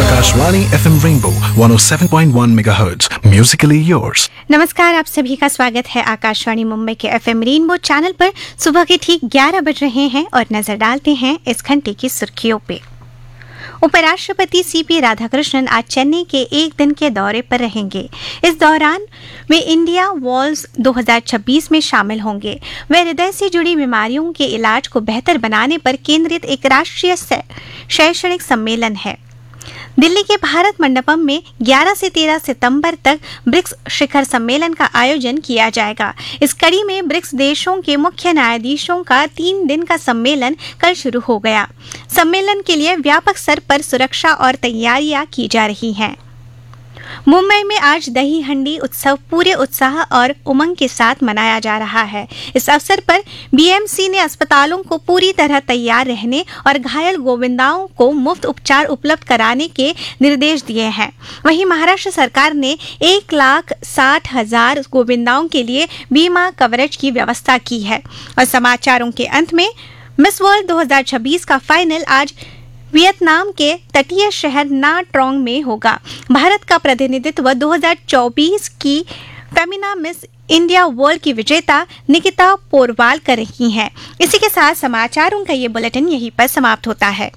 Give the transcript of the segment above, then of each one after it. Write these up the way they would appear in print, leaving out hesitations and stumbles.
Akashvani FM Rainbow 107.1 MHz. Musically yours. नमस्कार, आप सभी का स्वागत है आकाशवाणी मुंबई के एफएम रेनबो चैनल पर। सुबह के ठीक 11 बज रहे हैं और नजर डालते हैं इस घंटे की सुर्खियों पे। उपराष्ट्रपति सीपी राधाकृष्णन आज चेन्नई के एक दिन के दौरे पर रहेंगे। इस दौरान वे इंडिया वॉल्स 2026 में शामिल होंगे। वे हृदय से जुड़ी बीमारियों के इलाज को बेहतर बनाने पर केंद्रित एक राष्ट्रीय शैक्षणिक सम्मेलन है। दिल्ली के भारत मंडपम में 11 से 13 सितंबर तक ब्रिक्स शिखर सम्मेलन का आयोजन किया जाएगा। इस कड़ी में ब्रिक्स देशों के मुख्य न्यायाधीशों का 3 दिन का सम्मेलन कल शुरू हो गया। सम्मेलन के लिए व्यापक स्तर पर सुरक्षा और तैयारियां की जा रही हैं। मुंबई में आज दही हंडी उत्सव पूरे उत्साह और उमंग के साथ मनाया जा रहा है। इस अवसर पर बीएमसी ने अस्पतालों को पूरी तरह तैयार रहने और घायल गोविंदाओं को मुफ्त उपचार उपलब्ध कराने के निर्देश दिए हैं। वहीं महाराष्ट्र सरकार ने 1,60,000 गोविंदाओं के लिए बीमा कवरेज की व्यवस्था की है। और समाचारों के अंत में मिस वर्ल्ड 2026 का फाइनल आज वियतनाम के तटीय शहर ना ट्रोंग में होगा। भारत का प्रतिनिधित्व 2024 की फेमिना मिस इंडिया वर्ल्ड की विजेता निकिता पोरवाल कर रही हैं। इसी के साथ समाचारों का ये बुलेटिन यहीं पर समाप्त होता है।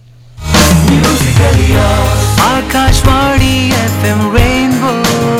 Akashvani FM rainbow.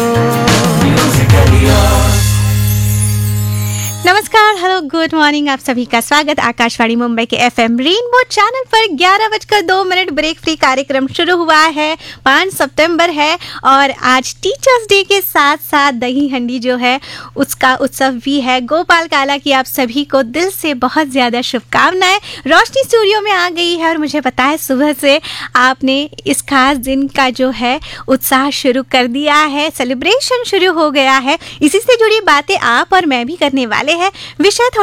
नमस्कार, हेलो, गुड मॉर्निंग, आप सभी का स्वागत आकाशवाणी मुंबई के एफएम रेनबो चैनल पर। 11:02 ब्रेक फ्री कार्यक्रम शुरू हुआ है। 5 सितंबर है और आज टीचर्स डे के साथ साथ दही हंडी जो है उसका उत्सव भी है। गोपाल काला की आप सभी को दिल से बहुत ज़्यादा शुभकामनाएं। रोशनी स्टूडियो में आ गई है और मुझे पता है सुबह से आपने इस खास दिन का जो है उत्साह शुरू कर दिया है, सेलिब्रेशन शुरू हो गया है। इसी से जुड़ी बातें आप और मैं भी करने वाले हैं। विषय